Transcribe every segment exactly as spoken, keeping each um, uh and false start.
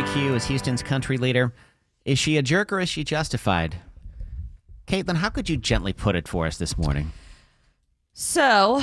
Q is Houston's country leader. Is she a jerk or is she justified? Caitlin, how could you gently put it for us this morning? So,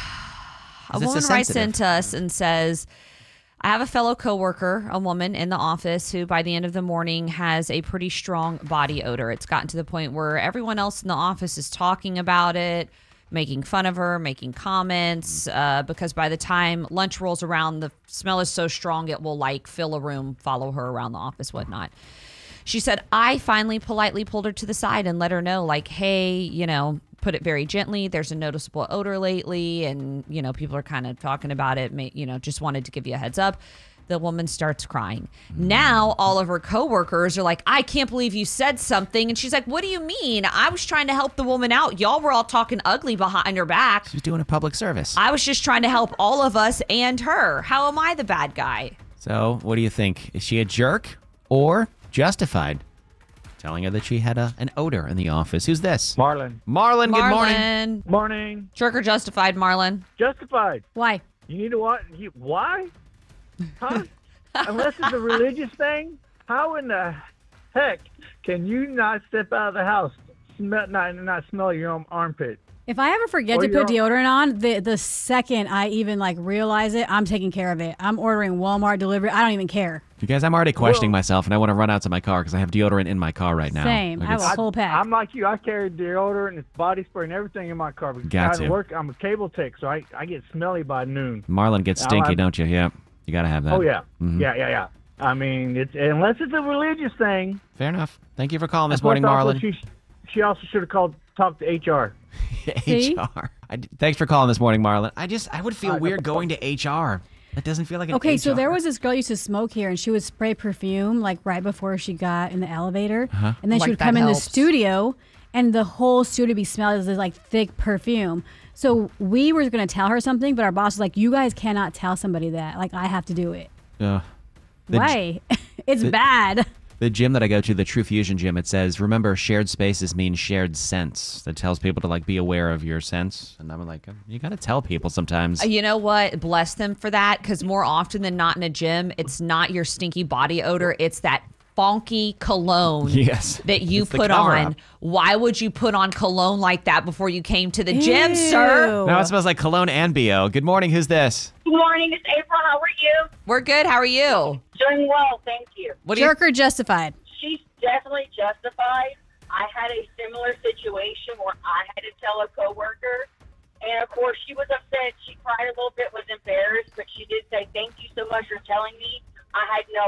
a this woman a writes sensitive? into us and says, I have a fellow coworker, a woman in the office who by the end of the morning has a pretty strong body odor. It's gotten to the point where everyone else in the office is talking about it, making fun of her, making comments, uh, because by the time lunch rolls around, the smell is so strong it will like fill a room, follow her around the office, whatnot. She said, I finally politely pulled her to the side and let her know, like, hey, you know, put it very gently. There's a noticeable odor lately. And, you know, people are kind of talking about it. May, you know, just wanted to give you a heads up. The woman starts crying. Now all of her coworkers are like, I can't believe you said something. And she's like, what do you mean? I was trying to help the woman out. Y'all were all talking ugly behind her back. She's doing a public service. I was just trying to help all of us and her. How am I the bad guy? So, what do you think? Is she a jerk or justified? Telling her that she had a, an odor in the office. Who's this? Marlon. Marlon, good morning. Marlon. Morning. Jerk or justified, Marlon? Justified. Why? You need to what? You, why? Huh? Unless it's a religious thing? How in the heck can you not step out of the house, smell, not, not smell your own armpit? If I ever forget Or to put your- deodorant on, the the second I even like realize it, I'm taking care of it. I'm ordering Walmart delivery. I don't even care. You guys, I'm already questioning Well- myself, and I want to run out to my car because I have deodorant in my car right now. Same. Like I have it's- a whole pack. I'm like you. I carry deodorant and body spray and everything in my car. Because Got I to. work. I'm a cable tech, so I, I get smelly by noon. Marlon gets Now, stinky, I'm- don't you? Yeah. You got to have that. Oh, yeah. Mhm. Yeah, yeah, yeah. I mean, it's unless it's a religious thing. Fair enough. Thank you for calling this Plus morning, also Marlon. She, she also should have called, talked to H R. See? H R. I, thanks for calling this morning, Marlon. I just, I would feel Uh, no weird going to H R. That doesn't feel like an Okay, H R. so there was this girl used to smoke here, and she would spray perfume like right before she got in the elevator, Uh-huh. and then Like she would that come in the helps. studio, and the whole studio would be smelling this like thick perfume. So we were going to tell her something, but our boss was like, "You guys cannot tell somebody that. Like I have to do it. Uh, the, Why? It's bad." The gym that I go to, the True Fusion gym, it says, remember, shared spaces mean shared sense. That tells people to, like, be aware of your sense. And I'm like, you got to tell people sometimes. You know what? Bless them for that, because more often than not in a gym, it's not your stinky body odor. It's that funky cologne Yes. that you It's the put cover-up. on. Why would you put on cologne like that before you came to the gym, sir? Ew. Now it smells like cologne and B O. Good morning. Who's this? Good morning, it's April. How are you? We're good. How are you? Doing well, thank you. What do you? Jerk or justified? She's definitely justified. I had a similar situation where I had to tell a coworker, and of course she was upset. She cried a little bit, was embarrassed, but she did say, "Thank you so much for telling me. I had no